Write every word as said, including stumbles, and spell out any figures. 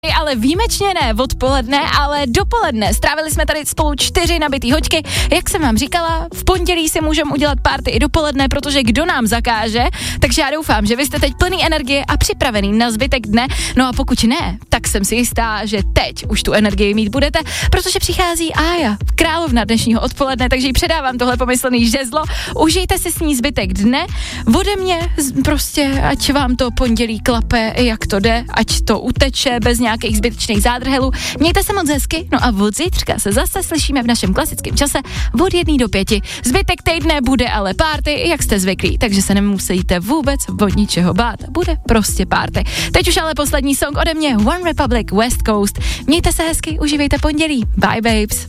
Ale výjimečně ne odpoledne, ale dopoledne. Strávili jsme tady spolu čtyři nabitý hoďky. Jak jsem vám říkala, v pondělí si můžeme udělat party i dopoledne, protože kdo nám zakáže, takže já doufám, že vy jste teď plný energie a připravený na zbytek dne. No a pokud ne, tak jsem si jistá, že teď už tu energii mít budete, protože přichází Ája, královna dnešního odpoledne, takže jí předávám tohle pomyslný žezlo. Užijte si s ní zbytek dne. Ode mě prostě, ať vám to pondělí klape, jak to jde, ať to uteče bez nějakých zbytečných zádrhelů. Mějte se moc hezky, no a od zítřka se zase slyšíme v našem klasickém čase od jedné do pěti. Zbytek týdne bude ale party, jak jste zvyklí, takže se nemusíte vůbec od ničeho bát. Bude prostě party. Teď už ale poslední song ode mě, One Republic, West Coast. Mějte se hezky, užívejte pondělí. Bye babes.